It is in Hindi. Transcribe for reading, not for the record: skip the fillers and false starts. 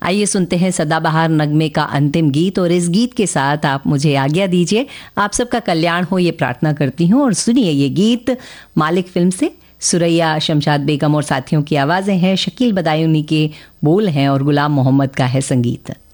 आइए सुनते हैं सदाबहार नगमे का अंतिम गीत, और इस गीत के साथ आप मुझे आज्ञा दीजिए। आप सबका कल्याण हो ये प्रार्थना करती हूँ। और सुनिए ये गीत मालिक फिल्म से। सुरैया शमशाद बेगम और साथियों की आवाज़ें हैं, शकील बदायूनी के बोल हैं और गुलाम मोहम्मद का है संगीत।